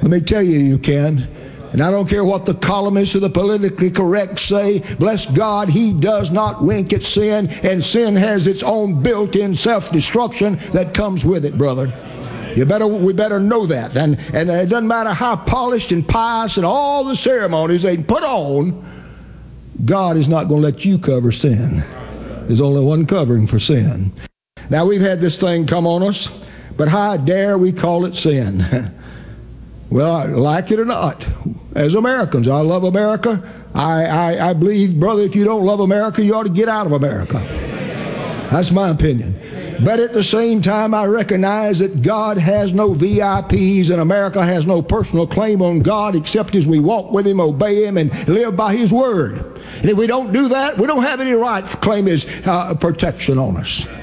Let me tell you, you can. And I don't care what the columnists or the politically correct say. Bless God, He does not wink at sin, and sin has its own built-in self-destruction that comes with it, brother. We better know that. And it doesn't matter how polished and pious and all the ceremonies they put on, God is not going to let you cover sin. There's only one covering for sin. Now, we've had this thing come on us, but how dare we call it sin? Well, like it or not, as Americans, I love America. I believe, brother, if you don't love America, you ought to get out of America. That's my opinion. But at the same time, I recognize that God has no VIPs and America has no personal claim on God except as we walk with Him, obey Him, and live by His Word. And if we don't do that, we don't have any right to claim His protection on us.